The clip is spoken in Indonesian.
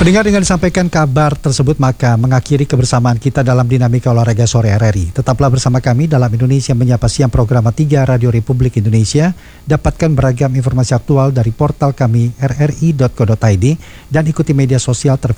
Pendengar, dengan disampaikan kabar tersebut maka mengakhiri kebersamaan kita dalam Dinamika Olahraga Sore RRI. Tetaplah bersama kami dalam Indonesia Menyapa Siang program 3 Radio Republik Indonesia. Dapatkan beragam informasi aktual dari portal kami rri.co.id dan ikuti media sosial